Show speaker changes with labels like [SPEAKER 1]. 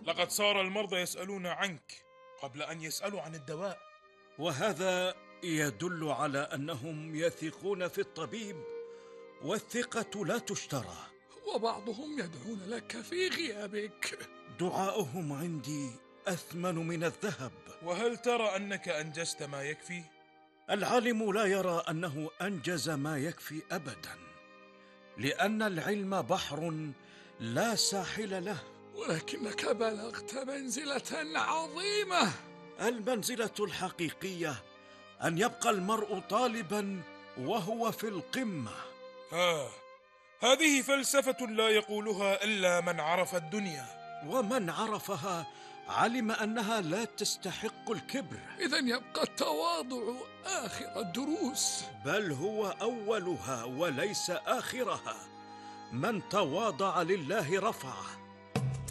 [SPEAKER 1] لقد صار المرضى يسألون عنك قبل أن يسألوا عن الدواء.
[SPEAKER 2] وهذا يدل على أنهم يثقون في الطبيب، والثقة لا تشترى.
[SPEAKER 3] وبعضهم يدعون لك في غيابك.
[SPEAKER 2] دعاؤهم عندي أثمن من الذهب.
[SPEAKER 1] وهل ترى أنك أنجزت ما يكفي؟
[SPEAKER 2] العالم لا يرى أنه أنجز ما يكفي أبدا، لأن العلم بحر لا ساحل له.
[SPEAKER 3] ولكنك بلغت منزلة عظيمة.
[SPEAKER 2] المنزلة الحقيقية أن يبقى المرء طالبا وهو في القمة.
[SPEAKER 1] هذه فلسفة لا يقولها إلا من عرف الدنيا.
[SPEAKER 2] ومن عرفها علم أنها لا تستحق الكبر.
[SPEAKER 3] إذن يبقى التواضع آخر الدروس.
[SPEAKER 2] بل هو أولها وليس آخرها. من تواضع لله رفعه.